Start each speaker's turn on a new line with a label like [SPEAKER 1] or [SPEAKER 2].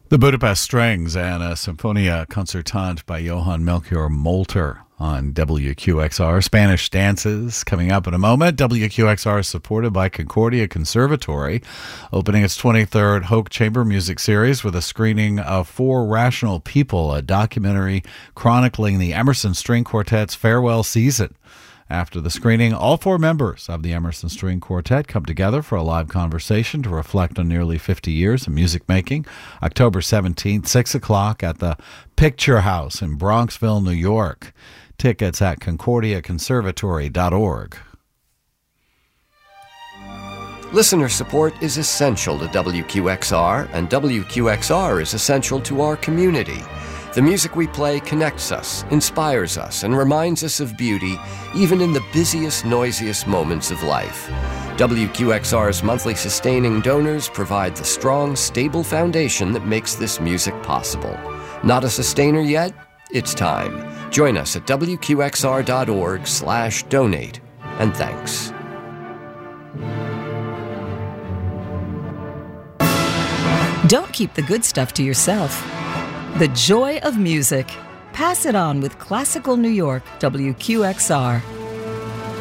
[SPEAKER 1] The Budapest Strings and a Symphonia Concertante by Johann Melchior Molter on WQXR. Spanish Dances coming up in a moment. WQXR is supported by Concordia Conservatory, opening its 23rd Hoke Chamber Music Series with a screening of For Rational People, a documentary chronicling the Emerson String Quartet's farewell season. After the screening, all four members of the Emerson String Quartet come together for a live conversation to reflect on nearly 50 years of music making. October 17th, 6 o'clock at the Picture House in Bronxville, New York. Tickets at concordiaconservatory.org.
[SPEAKER 2] Listener support is essential to WQXR, and WQXR is essential to our community. The music we play connects us, inspires us, and reminds us of beauty, even in the busiest, noisiest moments of life. WQXR's monthly sustaining donors provide the strong, stable foundation that makes this music possible. Not a sustainer yet? It's time. Join us at WQXR.org/donate. And thanks.
[SPEAKER 3] Don't keep the good stuff to yourself. The joy of music. Pass it on with Classical New York, WQXR.